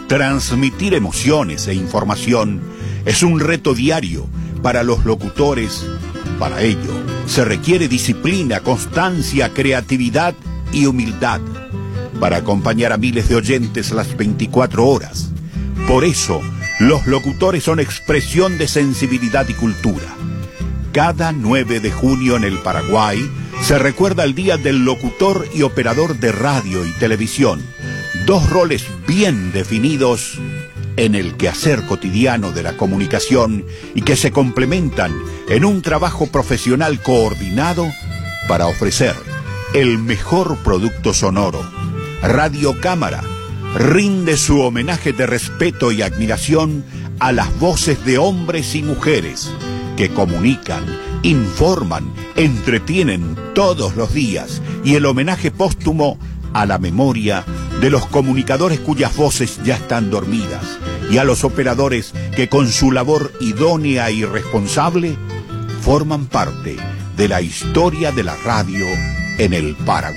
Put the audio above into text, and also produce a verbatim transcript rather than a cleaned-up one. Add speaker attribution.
Speaker 1: Transmitir emociones e información es un reto diario para los locutores. Para ello, se requiere disciplina, constancia, creatividad y humildad para acompañar a miles de oyentes las veinticuatro horas. Por eso, los locutores son expresión de sensibilidad y cultura. Cada nueve de junio en el Paraguay se recuerda el Día del Locutor y Operador de Radio y Televisión, dos roles bien definidos en el quehacer cotidiano de la comunicación y que se complementan en un trabajo profesional coordinado para ofrecer el mejor producto sonoro. Radio Cámara rinde su homenaje de respeto y admiración a las voces de hombres y mujeres que comunican, informan, entretienen todos los días, y el homenaje póstumo a la memoria de los comunicadores cuyas voces ya están dormidas y a los operadores que con su labor idónea y responsable forman parte de la historia de la radio en el Paraguay.